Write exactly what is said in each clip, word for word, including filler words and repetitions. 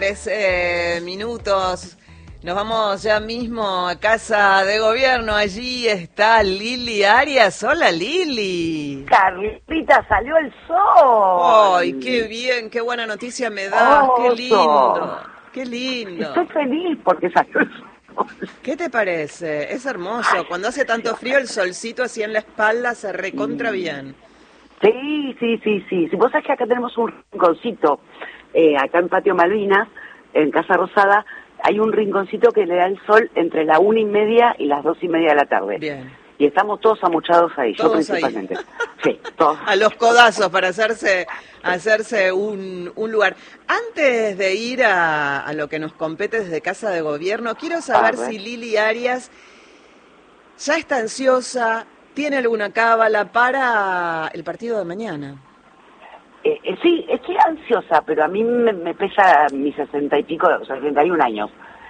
Tres eh, minutos. Nos vamos ya mismo a Casa de Gobierno. Allí está Lili Arias. Hola, Lili. Carlita, salió el sol. ¡Ay, qué bien! ¡Qué buena noticia me das! Oh, ¡Qué lindo! ¡Qué lindo! Estoy feliz porque salió el sol. ¿Qué te parece? Es hermoso. Cuando hace tanto frío, el solcito así en la espalda se recontra bien. Sí, sí, sí, sí. Si vos sabés que acá tenemos un rinconcito, eh, acá en Patio Malvinas, en Casa Rosada, hay un rinconcito que le da el sol entre la una y media y las dos y media de la tarde. Bien. Y estamos todos amuchados ahí, todos yo principalmente. Ahí. Sí, todos. A los codazos para hacerse hacerse un, un lugar. Antes de ir a, a lo que nos compete desde Casa de Gobierno, quiero saber si Lili Arias ya está ansiosa, tiene alguna cábala para el partido de mañana. Eh, eh, sí, estoy ansiosa, pero a mí me, me pesa mis sesenta y pico, o sea, sesenta y un años.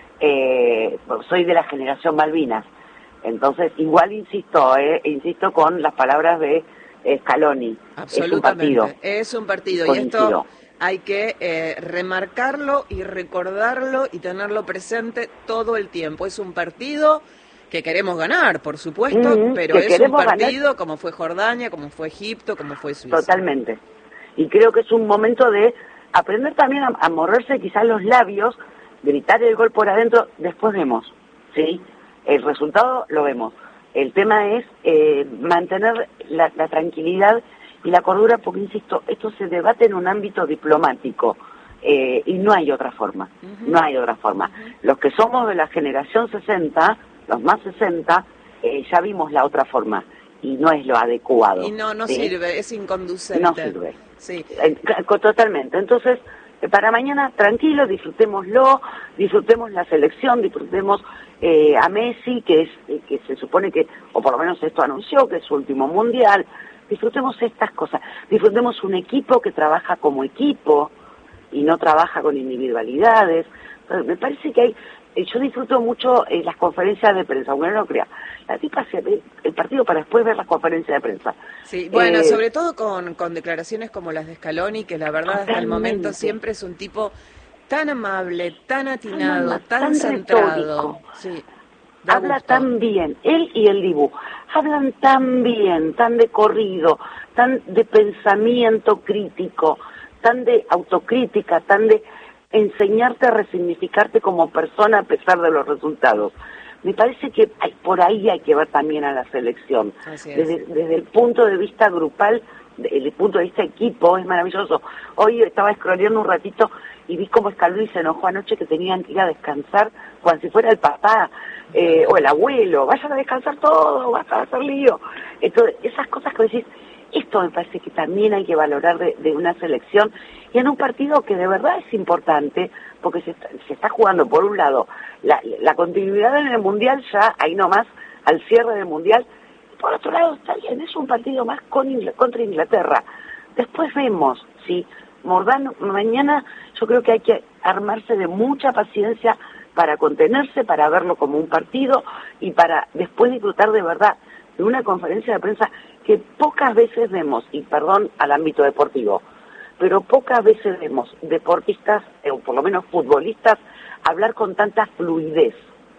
Eh, soy de la generación Malvinas. Entonces, igual insisto, eh, insisto con las palabras de Scaloni. Absolutamente. Es un partido. Es un partido. Y esto hay que eh, remarcarlo y recordarlo y tenerlo presente todo el tiempo. Es un partido que queremos ganar, por supuesto, mm, pero es un partido ganar. Como fue Jordania, como fue Egipto, como fue Suiza. Totalmente. Y creo que es un momento de aprender también a, a morderse quizás los labios, gritar el gol por adentro, después vemos, ¿sí? El resultado lo vemos. El tema es eh, mantener la, la tranquilidad y la cordura, porque, insisto, esto se debate en un ámbito diplomático eh, y no hay otra forma, uh-huh. no hay otra forma. Uh-huh. Los que somos de la generación sesenta, los más sesenta, eh, ya vimos la otra forma y no es lo adecuado. Y no, no ¿sí? sirve, es inconducente. No sirve. Sí. Eh, totalmente. Entonces, para mañana, tranquilo, disfrutémoslo, disfrutemos la selección, disfrutemos eh, a Messi, que es eh, que se supone que, o por lo menos esto anunció, que es su último mundial, disfrutemos estas cosas, disfrutemos un equipo que trabaja como equipo y no trabaja con individualidades. Entonces, me parece que hay, eh, yo disfruto mucho eh, las conferencias de prensa, aunque no lo crea. La tipa se ve el partido para después ver las conferencias de prensa. Sí, bueno, eh, sobre todo con, con declaraciones como las de Scaloni, que la verdad hasta el momento siempre es un tipo tan amable, tan atinado, tan, tan, tan centrado. Sí, habla gusto. Tan bien, él y el Dibu, hablan tan bien, tan de corrido, tan de pensamiento crítico, tan de autocrítica, tan de enseñarte a resignificarte como persona a pesar de los resultados. Me parece que hay, por ahí hay que ver también a la selección. Desde, desde el punto de vista grupal, desde el punto de vista equipo, es maravilloso. Hoy estaba scrolleando un ratito y vi cómo Scaloni se enojó anoche que tenían que ir a descansar, cuando si fuera el papá eh, o el abuelo. Vayan a descansar todos, vas a hacer lío. Entonces, esas cosas que decís, esto me parece que también hay que valorar de, de una selección y en un partido que de verdad es importante, porque se está, se está jugando, por un lado, la, la continuidad en el Mundial, ya ahí nomás, al cierre del Mundial, y por otro lado, está bien, es un partido más con Ingl- contra Inglaterra. Después vemos, ¿sí? Mordano, mañana yo creo que hay que armarse de mucha paciencia para contenerse, para verlo como un partido y para después disfrutar de verdad de una conferencia de prensa que pocas veces vemos, y perdón al ámbito deportivo, pero pocas veces vemos deportistas, eh, o por lo menos futbolistas, hablar con tanta fluidez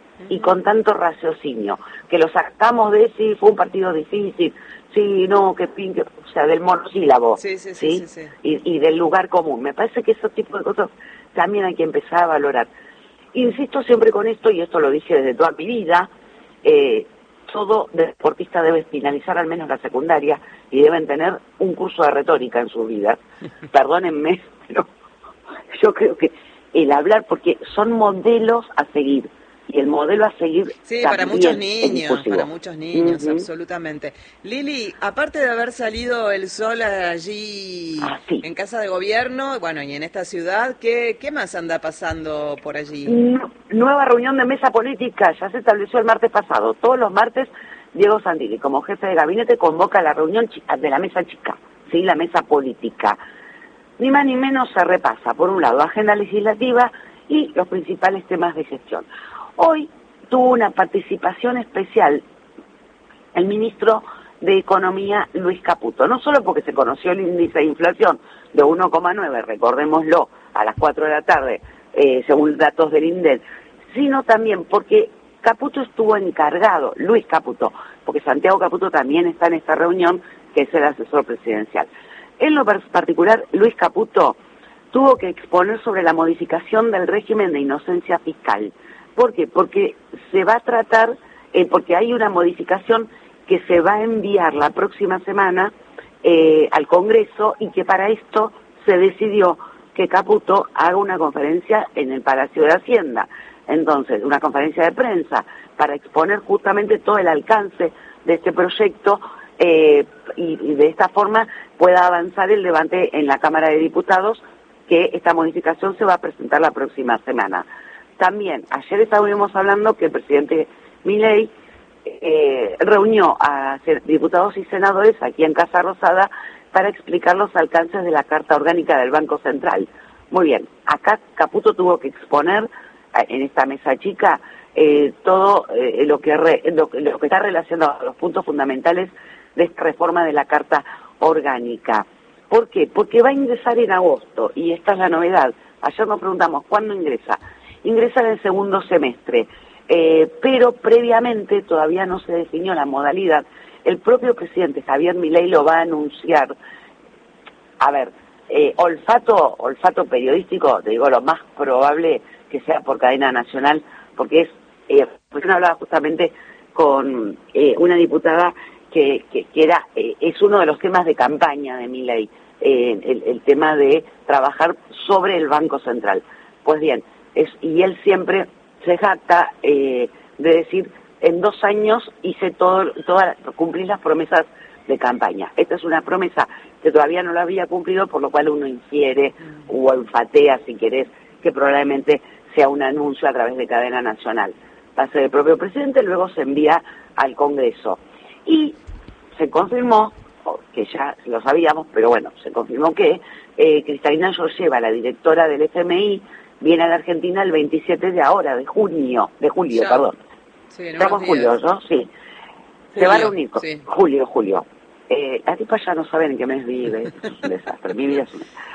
y con tanto raciocinio, que lo sacamos de sí, fue un partido difícil, sí, no, que pin, que, o sea, del monosílabo, sí, sí, sí, sí, sí, sí. Y, y del lugar común. Me parece que ese tipo de cosas también hay que empezar a valorar. Insisto siempre con esto, y esto lo dije desde toda mi vida, eh, todo deportista debe finalizar al menos la secundaria y deben tener un curso de retórica en su vida. Perdónenme, pero yo creo que el hablar, porque son modelos a seguir, y el modelo a seguir sí, para muchos niños, para muchos niños, uh-huh. absolutamente. Lili, aparte de haber salido el sol allí ah, sí. en Casa de Gobierno, bueno, y en esta ciudad, ¿qué, qué más anda pasando por allí? No, nueva reunión de mesa política, ya se estableció el martes pasado. Todos los martes, Diego Santilli, como jefe de gabinete, convoca la reunión de la mesa chica, ¿sí? La mesa política. Ni más ni menos se repasa, por un lado, agenda legislativa y los principales temas de gestión. Hoy tuvo una participación especial el ministro de Economía, Luis Caputo, no solo porque se conoció el índice de inflación de uno coma nueve, recordémoslo, a las cuatro de la tarde eh, según datos del INDEC, sino también porque Caputo estuvo encargado, Luis Caputo, porque Santiago Caputo también está en esta reunión, que es el asesor presidencial. En lo particular, Luis Caputo tuvo que exponer sobre la modificación del régimen de inocencia fiscal. ¿Por qué? Porque se va a tratar, eh, porque hay una modificación que se va a enviar la próxima semana eh, al Congreso, y que para esto se decidió que Caputo haga una conferencia en el Palacio de Hacienda. Entonces, una conferencia de prensa para exponer justamente todo el alcance de este proyecto eh, y, y de esta forma pueda avanzar el debate en la Cámara de Diputados, que esta modificación se va a presentar la próxima semana. También, ayer estábamos hablando que el presidente Milei eh, reunió a diputados y senadores aquí en Casa Rosada para explicar los alcances de la Carta Orgánica del Banco Central. Muy bien, acá Caputo tuvo que exponer en esta mesa chica eh, todo eh, lo, que re, lo, lo que está relacionado a los puntos fundamentales de esta reforma de la Carta Orgánica. ¿Por qué? Porque va a ingresar en agosto, y esta es la novedad. Ayer nos preguntamos, ¿cuándo ingresa? Ingresa en el segundo semestre, eh, pero previamente todavía no se definió la modalidad. El propio presidente Javier Milei lo va a anunciar. A ver, eh, olfato, olfato periodístico, te digo, lo más probable que sea por cadena nacional, porque es, eh, porque uno hablaba justamente con eh, una diputada que, que, que era, eh, es uno de los temas de campaña de Milei, eh, el, el tema de trabajar sobre el Banco Central. Pues bien, es, y él siempre se jacta eh, de decir, en dos años hice todo, toda, cumplí las promesas de campaña. Esta es una promesa que todavía no lo había cumplido, por lo cual uno infiere o olfatea, si querés, que probablemente sea un anuncio a través de cadena nacional. Va a ser el propio presidente, luego se envía al Congreso. Y se confirmó, que ya lo sabíamos, pero bueno, se confirmó que eh, Cristalina Georgieva, la directora del F M I, viene a la Argentina el veintisiete de ahora, de junio, de julio, ya. perdón. Sí, Estamos en julio, ¿no? Sí. Julio, se va a reunir con... Sí. Julio, julio. Eh, las tipas ya no saben en qué mes vive, es un desastre, mi vida es un desastre.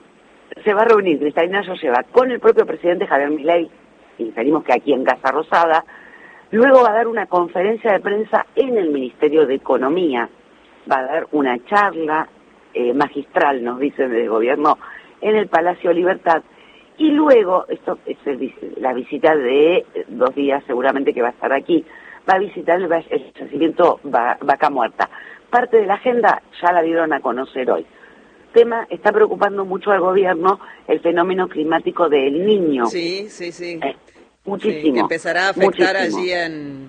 Se va a reunir Cristalina Georgieva con el propio presidente Javier Milei, y pedimos que aquí en Casa Rosada. Luego va a dar una conferencia de prensa en el Ministerio de Economía, va a dar una charla eh, magistral, nos dicen del gobierno, en el Palacio Libertad, y luego, esto es el, la visita de dos días seguramente que va a estar aquí, va a visitar el, el yacimiento Vaca Muerta. Parte de la agenda ya la dieron a conocer hoy. Tema, está preocupando mucho al gobierno el fenómeno climático del Niño. Sí, sí, sí. Eh, muchísimo. Sí, que empezará a afectar muchísimo. allí en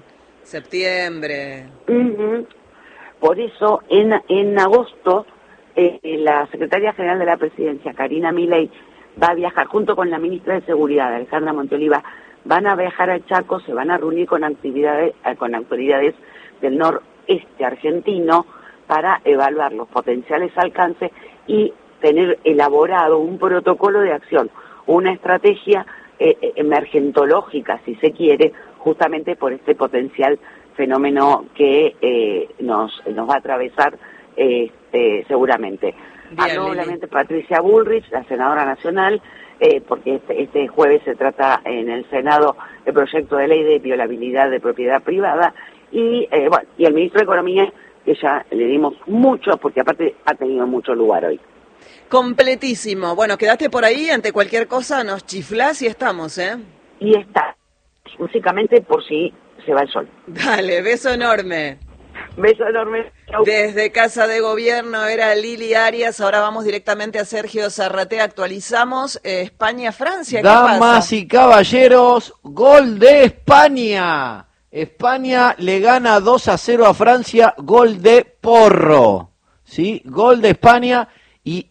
septiembre. Uh-huh. Por eso, en, en agosto, eh, la secretaria general de la Presidencia, Karina Milei, va a viajar junto con la ministra de Seguridad, Alejandra Monteoliva, van a viajar a Chaco, se van a reunir con actividades, con autoridades del noreste argentino para evaluar los potenciales alcances y tener elaborado un protocolo de acción, una estrategia eh, emergentológica, si se quiere, justamente por este potencial fenómeno que eh, nos, nos va a atravesar eh, este, seguramente. Habló obviamente Patricia Bullrich, la senadora nacional, eh, porque este, este jueves se trata en el Senado el proyecto de ley de violabilidad de propiedad privada, y eh, bueno, y el ministro de Economía, que ya le dimos mucho, porque aparte ha tenido mucho lugar hoy. Completísimo. Bueno, quedaste por ahí, ante cualquier cosa nos chiflás y estamos, ¿eh? Y está, básicamente por si se va el sol. Dale, beso enorme. Beso enorme. Chau. Desde Casa de Gobierno era Lili Arias, ahora vamos directamente a Sergio Zarratea, actualizamos eh, España-Francia. ¿Qué Damas pasa? y caballeros, gol de España. España le gana dos a cero a Francia, gol de Porro. ¿Sí? Gol de España, y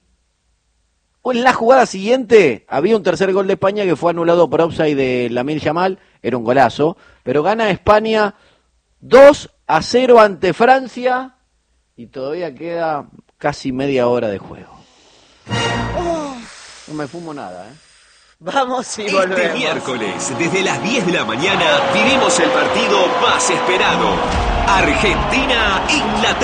en la jugada siguiente había un tercer gol de España que fue anulado por offside de Lamine Yamal, era un golazo, pero gana España dos a cero ante Francia y todavía queda casi media hora de juego. No me fumo nada, ¿eh? Vamos y volvemos. Este miércoles, desde las diez de la mañana, vivimos el partido más esperado.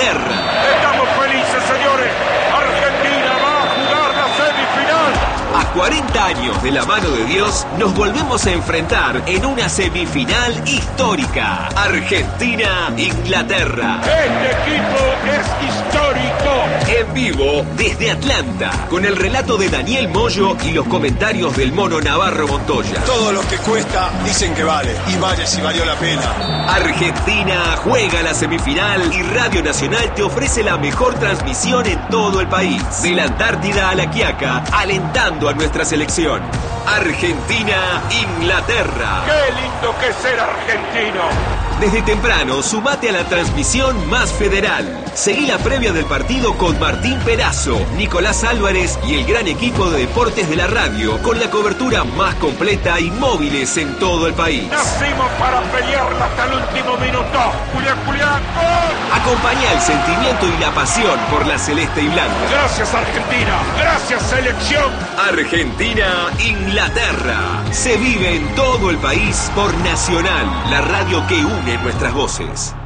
Argentina-Inglaterra. Estamos felices, señores. Argentina va a jugar la semifinal. cuarenta años de la mano de Dios, nos volvemos a enfrentar en una semifinal histórica. Argentina-Inglaterra. Este equipo es histórico. En vivo desde Atlanta, con el relato de Daniel Moyo y los comentarios del Mono Navarro Montoya. Todo lo que cuesta dicen que vale, y vale si valió la pena. Argentina juega la semifinal y Radio Nacional te ofrece la mejor transmisión en todo el país. De la Antártida a La Quiaca, alentando a nuestra selección. Argentina-Inglaterra. ¡Qué lindo que es ser argentino! Desde temprano, sumate a la transmisión más federal. Seguí la previa del partido con Martín Perazo, Nicolás Álvarez y el gran equipo de deportes de la radio, con la cobertura más completa y móviles en todo el país. Nacimos para pelearla hasta el último minuto. Julián, Julián, ¡gol! Acompañá el sentimiento y la pasión por la celeste y blanca. Gracias, Argentina. Gracias, selección. Argentina-Inglaterra. Se vive en todo el país por Nacional, la radio que une nuestras voces.